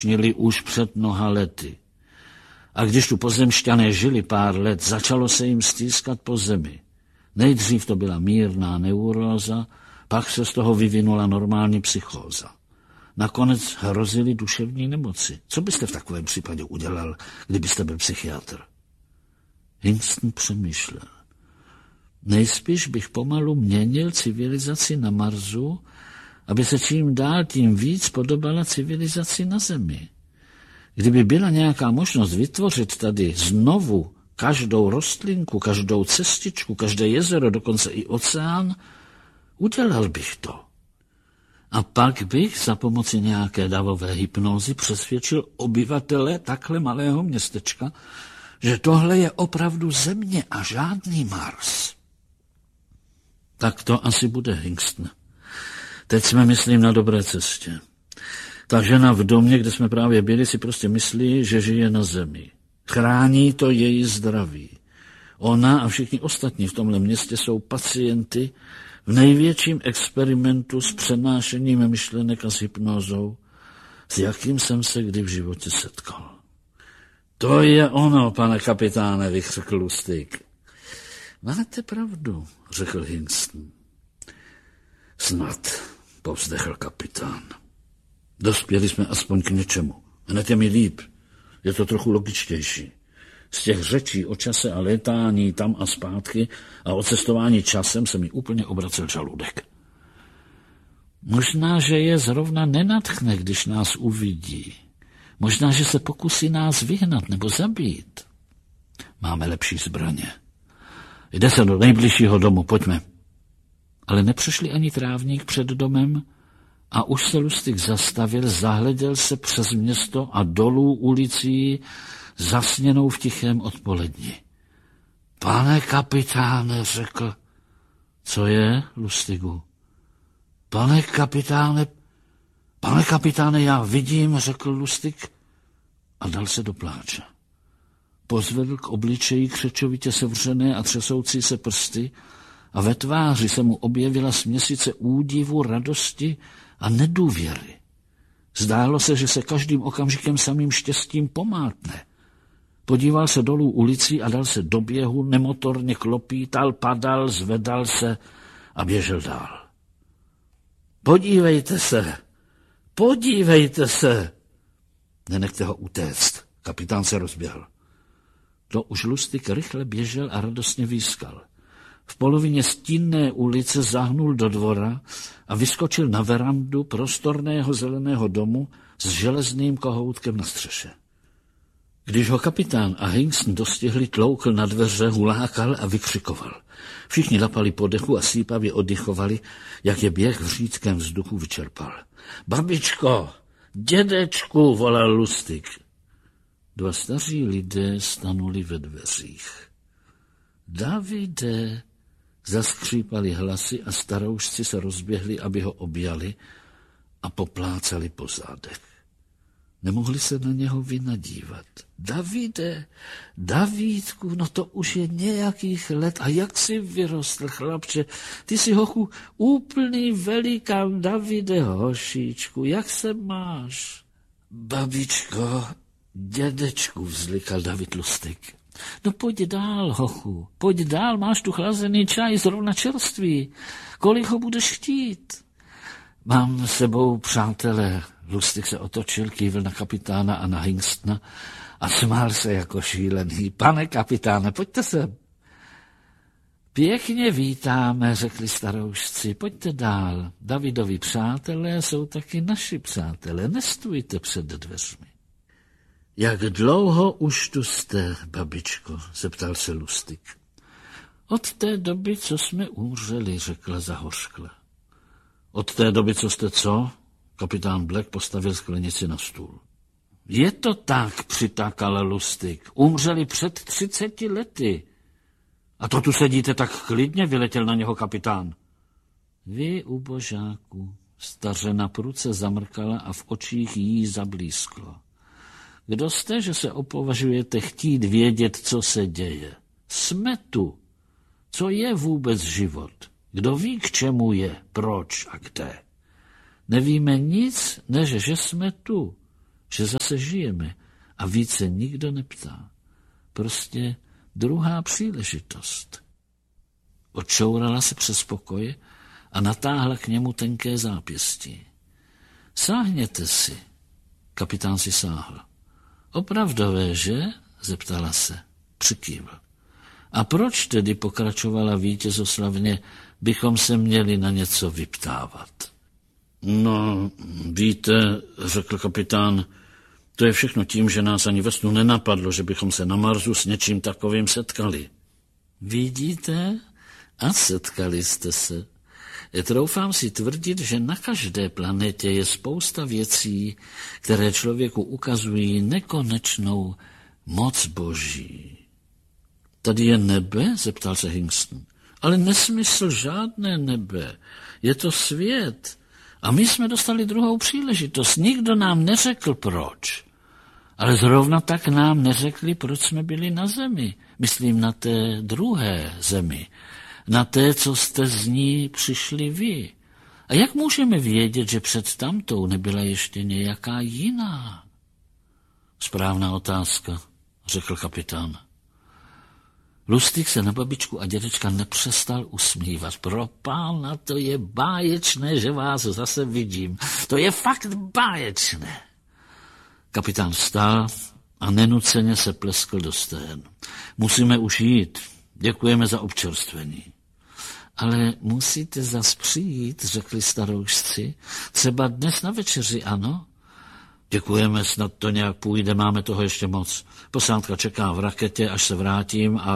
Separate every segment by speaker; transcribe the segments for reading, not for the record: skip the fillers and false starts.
Speaker 1: Měli už před mnoha lety. A když tu pozemšťané žili pár let, začalo se jim stýskat po zemi. Nejdřív to byla mírná neuróza, pak se z toho vyvinula normální psychóza. Nakonec hrozily duševní nemoci. Co byste v takovém případě udělal, kdybyste byl psychiatr? Hingston přemýšlel. Nejspíš bych pomalu měnil civilizaci na Marsu, aby se čím dál tím víc podobala civilizaci na Zemi. Kdyby byla nějaká možnost vytvořit tady znovu každou rostlinku, každou cestičku, každé jezero, dokonce i oceán, udělal bych to. A pak bych za pomoci nějaké davové hypnózy přesvědčil obyvatele takhle malého městečka, že tohle je opravdu Země a žádný Mars. Tak to asi bude, Hingston. Teď jsme, myslím, na dobré cestě. Ta žena v domě, kde jsme právě byli, si prostě myslí, že žije na Zemi. Chrání to její zdraví. Ona a všichni ostatní v tomhle městě jsou pacienty v největším experimentu s přenášením myšlenek a s hypnózou, s jakým jsem se kdy v životě setkal. To je ono, pane kapitáne, vykřikl Lustig. Máte pravdu, řekl Hingston. Snad, povzdechl kapitán. Dospěli jsme aspoň k něčemu. Hned je mi líp. Je to trochu logičtější. Z těch řečí o čase a létání tam a zpátky a o cestování časem se mi úplně obracel žaludek. Možná, že je zrovna nenadchne, když nás uvidí. Možná, že se pokusí nás vyhnat nebo zabít. Máme lepší zbraně. Jde se do nejbližšího domu, pojďme. Ale nepřešli ani trávník před domem a už se Lustig zastavil, zahleděl se přes město a dolů ulicí, zasněnou v tichém odpoledni. Pane kapitáne, řekl. Co je, Lustigu? Pane kapitáne, já vidím, řekl Lustig a dal se do pláče. Pozvedl k obličeji křečovitě sevřené a třesoucí se prsty a ve tváři se mu objevila směsice údivu, radosti a nedůvěry. Zdálo se, že se každým okamžikem samým štěstím pomátne. Podíval se dolů ulicí a dal se do běhu, nemotorně klopítal, padal, zvedal se a běžel dál. Podívejte se! Nenechte ho utéct, kapitán se rozběhl. To už Lustig rychle běžel a radostně výskal. V polovině stínné ulice zahnul do dvora a vyskočil na verandu prostorného zeleného domu s železným kohoutkem na střeše. Když ho kapitán a Hingston dostihli, tloukl na dveře, hulákal a vykřikoval. Všichni lapali po dechu a sípavě oddychovali, jak je běh v řídkém vzduchu vyčerpal. Babičko, dědečku, volal Lustig. Dva staří lidé stanuli ve dveřích. Davide, zaskřípali hlasy a staroušci se rozběhli, aby ho objali a poplácali po zádech. Nemohli se na něho vynadívat. Davide, Davídku, no to už je nějakých let. A jak jsi vyrostl, chlapče? Ty jsi, hochu, úplný velikán. Davide, hošíčku, jak se máš? Babičko, dědečku, vzlikal David Lustig. No pojď dál, hochu, pojď dál, máš tu chlazený čaj, zrovna čerstvý. Kolik ho budeš chtít? Mám s sebou přátelé. Lustig se otočil, kývil na kapitána a na Hingstona a smál se jako šílený. Pane kapitáne, pojďte sem. Pěkně vítáme, řekli staroušci, pojďte dál. Davidovi přátelé jsou taky naši přátelé, nestůjte před dveřmi. Jak dlouho už tu jste, babičko, zeptal se Lustig. Od té doby, co jsme umřeli, řekla zahořkle. Od té doby, co jste co? Kapitán Black postavil sklenici na stůl. Je to tak, přitákal Lustig. Umřeli před 30 lety. A to tu sedíte tak klidně, vyletěl na něho kapitán. Vy, ubožáku, stařena prudce zamrkala a v očích jí zablísklo. Kdo jste, že se opovažujete chtít vědět, co se děje? Jsme tu. Co je vůbec život? Kdo ví, k čemu je, proč a kde? Nevíme nic, než že jsme tu. že zase žijeme a více nikdo neptá. Prostě druhá příležitost. Odčourala se přes pokoj a natáhla k němu tenké zápěstí. Sáhněte si. Kapitán si sáhl. Opravdové, že? Zeptala se. Přikývl. A proč tedy, pokračovala vítězoslavně, bychom se měli na něco vyptávat? No, víte, řekl kapitán, to je všechno tím, že nás ani ve snu nenapadlo, že bychom se na Marsu s něčím takovým setkali. Vidíte? A setkali jste se. Troufám si tvrdit, že na každé planetě je spousta věcí, které člověku ukazují nekonečnou moc boží. Tady je nebe? Zeptal se Hingston. Ale nesmysl, žádné nebe. Je to svět. A my jsme dostali druhou příležitost. Nikdo nám neřekl proč. Ale zrovna tak nám neřekli, proč jsme byli na Zemi. Myslím na té druhé Zemi. Na té, co jste z ní přišli vy. A jak můžeme vědět, že před tamtou nebyla ještě nějaká jiná? Správná otázka, řekl kapitán. Lustig se na babičku a dědečka nepřestal usmívat. Propána, to je báječné, že vás zase vidím. To je fakt báječné. Kapitán vstál a nenuceně se pleskl do stén. Musíme už jít. Děkujeme za občerstvení. Ale musíte zas přijít, řekli staroušci. Třeba dnes na večeři, ano? Děkujeme, snad to nějak půjde, máme toho ještě moc. Posádka čeká v raketě, až se vrátím a...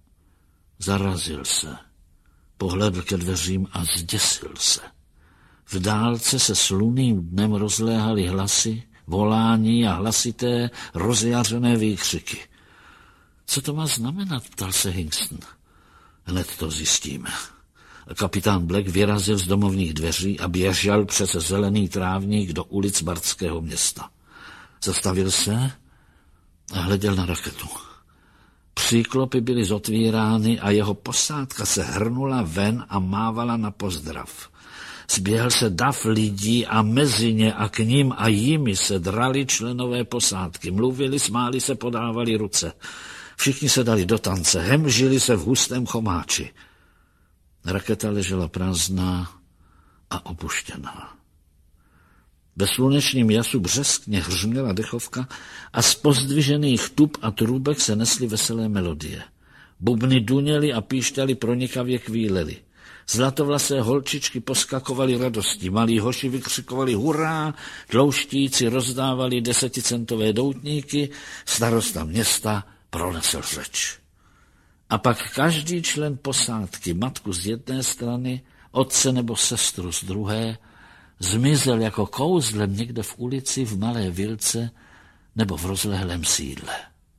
Speaker 1: Zarazil se. Pohledl ke dveřím a zděsil se. V dálce se sluným dnem rozléhaly hlasy, volání a hlasité, rozjařené výkřiky. Co to má znamenat, ptal se Hingston. Hned to zjistíme. Kapitán Black vyrazil z domovních dveří a běžel přes zelený trávník do ulic Bardského města. Zastavil se a hleděl na raketu. Příklopy byly zotvírány a jeho posádka se hrnula ven a mávala na pozdrav. Zběhl se dav lidí a mezi ně a k ním a jimi se drali členové posádky. Mluvili, smáli se, podávali ruce. Všichni se dali do tance, hemžili se v hustém chomáči. Raketa ležela prázdná a opuštěná. Ve slunečním jasu břeskně hřměla dechovka a z pozdvižených tub a trubek se nesly veselé melodie. Bubny duněly a píšťaly pronikavě kvílely. Zlatovlasé holčičky poskakovaly radostí, malí hoši vykřikovali hurá, tlouštíci rozdávali 10centové doutníky, starosta města pronesl řeč. A pak každý člen posádky, matku z jedné strany, otce nebo sestru z druhé, zmizel jako kouzlem někde v ulici, v malé vilce nebo v rozlehlém sídle.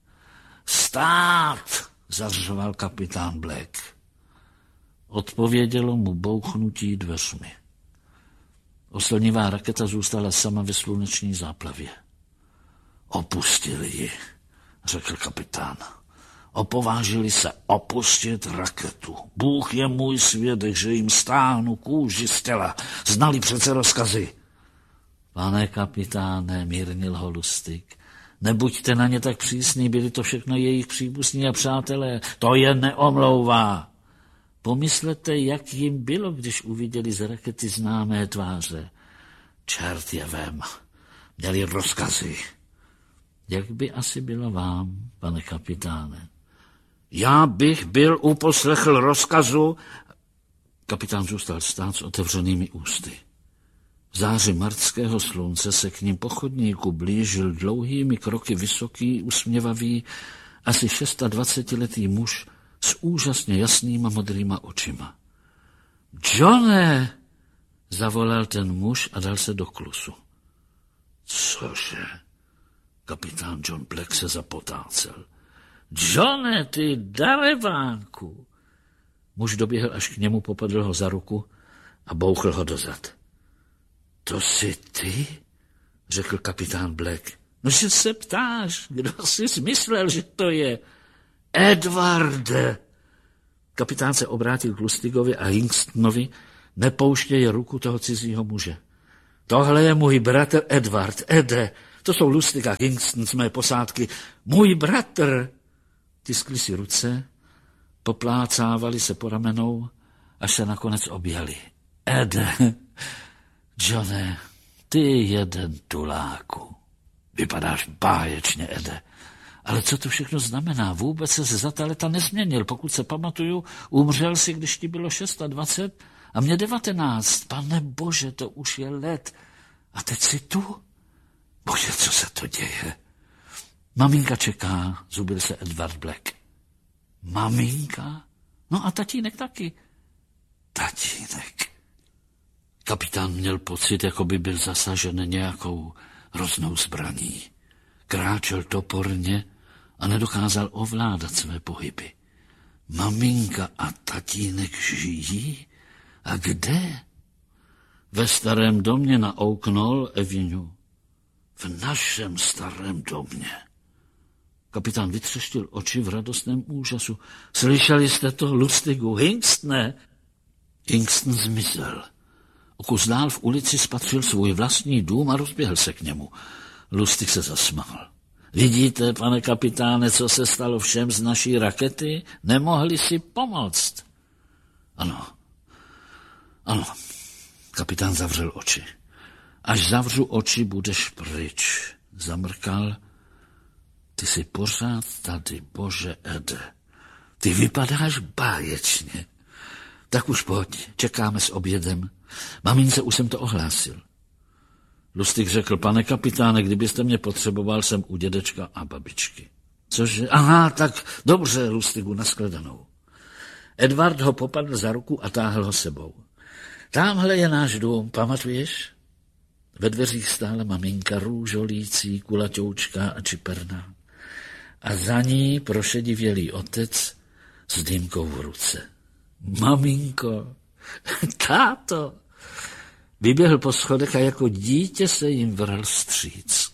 Speaker 1: Stát! Zařval kapitán Black. Odpovědělo mu bouchnutí dveřmi. Oslnivá raketa zůstala sama ve sluneční záplavě. Opustili ji, řekl kapitán. Opovážili se opustit raketu. Bůh je můj svědek, že jim stáhnu kůži z těla. Znali přece rozkazy. Pane kapitáne, mírnil ho Lustig, nebuďte na ně tak přísný, byli to všechno jejich příbuzní a přátelé. To je neomlouvá. Pomyslete, jak jim bylo, když uviděli z rakety známé tváře. Čert je vem, měli rozkazy. Jak by asi bylo vám, pane kapitáne? Já bych byl uposlechl rozkazu. Kapitán zůstal stát s otevřenými ústy. V záři martského slunce se k ním po chodníku blížil dlouhými kroky vysoký, usměvavý, asi 26letý muž s úžasně jasnýma modrýma očima. Johne! Zavolal ten muž a dal se do klusu. Cože? Kapitán John Black se zapotácel. Johne, ty darebánku! Muž doběhl až k němu, popadl ho za ruku a bouchl ho dozad. To jsi ty? Řekl kapitán Black. No, že se ptáš, kdo jsi myslel, že to je? Edwarde! Kapitán se obrátil k Lustigovi a Hingstonovi, nepouštěj ruku toho cizího muže. Tohle je můj bratr Edward. Ede, To jsou Lustig a Kingston z mé posádky. Můj bratr! Tiskli si ruce, poplácávali se po ramenou, až se nakonec objali. Ede, Johne, ty jeden tuláku. Vypadáš báječně, Ede. Ale co to všechno znamená? Vůbec se za ta leta nezměnil. Pokud se pamatuju, umřel si, když ti bylo 26 a mě 19. Pane bože, to už je let. A teď si tu? Bože, co se to děje? Maminka čeká, zubil se Edward Black. Maminka? No a tatínek taky. Tatínek. Kapitán měl pocit, jako by byl zasažen nějakou hroznou zbraní. Kráčel toporně a nedokázal ovládat své pohyby. Maminka a tatínek žijí? A kde? Ve starém domě na Oak Knoll Avenue. V našem starém domě. Kapitán vytřeštil oči v radostném úžasu. Slyšeli jste to, Lustigu? Hingstne? Hingston zmizel. O kus dál v ulici spatřil svůj vlastní dům a rozběhl se k němu. Lustig se zasmál. Vidíte, pane kapitáne, co se stalo všem z naší rakety? Nemohli si pomoct. Ano. Kapitán zavřel oči. Až zavřu oči, budeš pryč. Zamrkal. Ty jsi pořád tady, bože Ede. Ty vypadáš báječně. Tak už pojď, čekáme s obědem. Mamince už jsem to ohlásil. Lustig řekl, pane kapitáne, kdybyste mě potřeboval, jsem u dědečka a babičky. Cože? Aha, tak dobře, Lustigu, nashledanou. Edward ho popadl za ruku a táhl ho sebou. Támhle je náš dům, pamatuješ? Ve dveřích stála maminka růžolící, kulaťoučká a čiperná. A za ní prošedivělý otec s dýmkou v ruce. Maminko, táto! Vyběhl po schodech a jako dítě se jim vrhl vstříc.